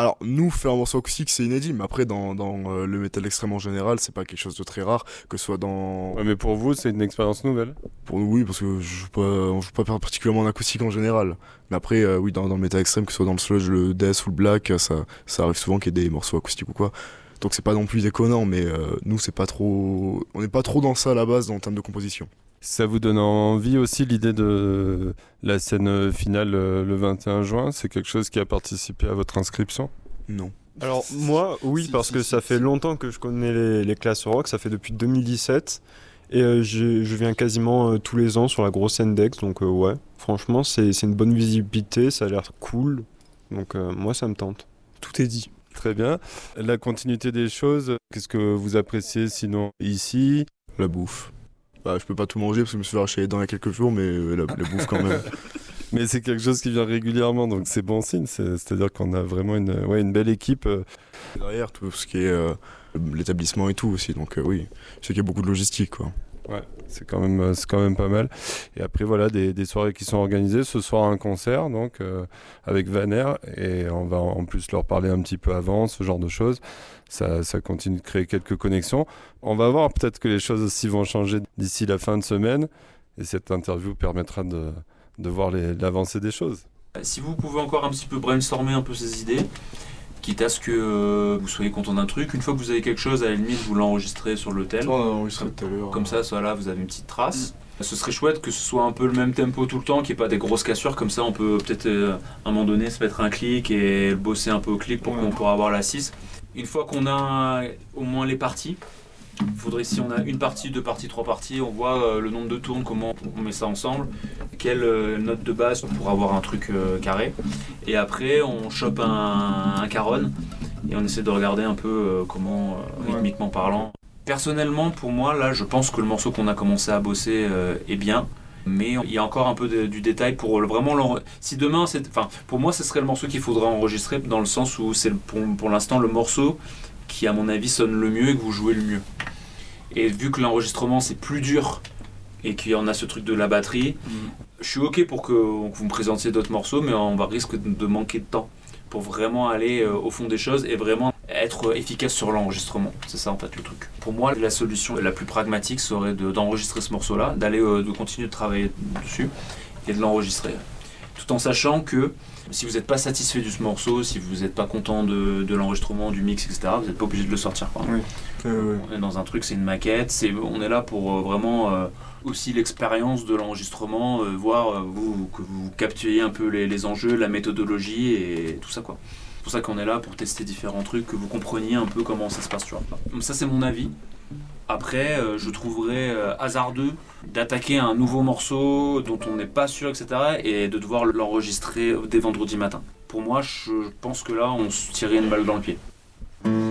Alors, nous, faire un morceau acoustique, c'est inédit, mais après, dans le métal extrême en général, c'est pas quelque chose de très rare, que ce soit dans... Ouais, mais pour vous, c'est une expérience nouvelle. Pour nous, oui, parce que on joue pas particulièrement en acoustique en général. Mais après, oui, dans le métal extrême, que ce soit dans le sludge, le death ou le black, ça arrive souvent qu'il y ait des morceaux acoustiques ou quoi. Donc c'est pas non plus déconnant, mais nous, c'est pas trop... On n'est pas trop dans ça à la base, en termes de composition. Ça vous donne envie aussi l'idée de la scène finale le 21 juin? C'est quelque chose qui a participé à votre inscription? Non. Alors moi, oui, Si, parce si, que si, ça si. fait longtemps que je connais les classes rock, ça fait depuis 2017. Et je viens quasiment tous les ans sur la grosse scène d'Aix, donc ouais, franchement, c'est une bonne visibilité, ça a l'air cool. Donc moi, ça me tente. Tout est dit. Très bien. La continuité des choses, qu'est-ce que vous appréciez sinon ici? La bouffe. Bah, je peux pas tout manger parce que je me suis fait arracher les dents il y a quelques jours, mais la bouffe quand même. Mais c'est quelque chose qui vient régulièrement, donc c'est bon signe. C'est-à-dire qu'on a vraiment une belle équipe. Derrière, tout ce qui est l'établissement et tout aussi, donc oui, je sais qu'il y a beaucoup de logistique, quoi. Ouais, c'est quand même pas mal. Et après, voilà, des soirées qui sont organisées. Ce soir, un concert, donc, avec Vaner. Et on va en plus leur parler un petit peu avant, ce genre de choses. Ça continue de créer quelques connexions. On va voir, peut-être que les choses aussi vont changer d'ici la fin de semaine. Et cette interview permettra de voir l'avancée des choses. Si vous pouvez encore un petit peu brainstormer un peu ces idées, quitte à ce que vous soyez content d'un truc, une fois que vous avez quelque chose, à la limite, vous l'enregistrez sur le tel. On a enregistré tout à l'heure. Comme ça, voilà, vous avez une petite trace. Ce serait chouette que ce soit un peu le même tempo tout le temps, qu'il n'y ait pas des grosses cassures, comme ça on peut peut-être à un moment donné se mettre un clic et bosser un peu au clic pour qu'on pourra avoir la 6. Une fois qu'on a au moins les parties, il faudrait, si on a une partie, deux parties, trois parties, on voit le nombre de tournes, comment on met ça ensemble, quelle note de base pour avoir un truc carré. Et après on chope un caron et on essaie de regarder un peu comment, rythmiquement parlant. Personnellement, pour moi, là, je pense que le morceau qu'on a commencé à bosser est bien, mais il y a encore un peu du détail pour vraiment si demain, pour moi, ce serait le morceau qu'il faudra enregistrer dans le sens où c'est pour l'instant le morceau qui, à mon avis, sonne le mieux et que vous jouez le mieux. Et vu que l'enregistrement c'est plus dur et qu'il y en a ce truc de la batterie, je suis ok pour que vous me présentiez d'autres morceaux, mais on va risque de manquer de temps pour vraiment aller au fond des choses et vraiment être efficace sur l'enregistrement. C'est ça en fait le truc. Pour moi, la solution la plus pragmatique serait d'enregistrer ce morceau-là, de continuer de travailler dessus et de l'enregistrer. Tout en sachant que si vous n'êtes pas satisfait de ce morceau, si vous n'êtes pas content de l'enregistrement, du mix, etc., vous n'êtes pas obligé de le sortir, quoi. Oui. On est dans un truc, c'est une maquette, on est là pour vraiment aussi l'expérience de l'enregistrement, voir que vous captiez un peu les enjeux, la méthodologie et tout ça, quoi. C'est pour ça qu'on est là pour tester différents trucs, que vous compreniez un peu comment ça se passe, tu vois. Donc ça, c'est mon avis. Après, je trouverais hasardeux d'attaquer un nouveau morceau dont on n'est pas sûr, etc., et de devoir l'enregistrer dès vendredi matin. Pour moi, je pense que là, on se tirait une balle dans le pied.